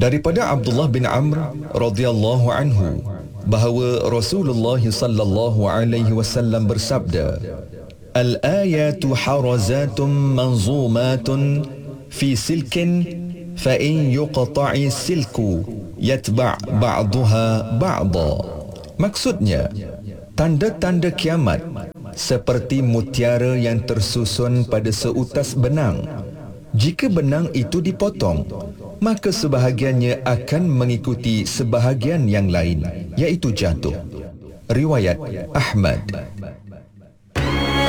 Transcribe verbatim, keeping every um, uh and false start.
Daripada Abdullah bin Amr radhiyallahu anhu bahawa Rasulullah sallallahu alaihi wasallam bersabda, "Al-ayatu harazatum manzumatun fi silkin fa in yuqta'i silku yatba' ba'daha ba'da." Maksudnya, tanda-tanda kiamat seperti mutiara yang tersusun pada seutas benang. Jika benang itu dipotong, maka sebahagiannya akan mengikuti sebahagian yang lain, iaitu jatuh. Riwayat Ahmad.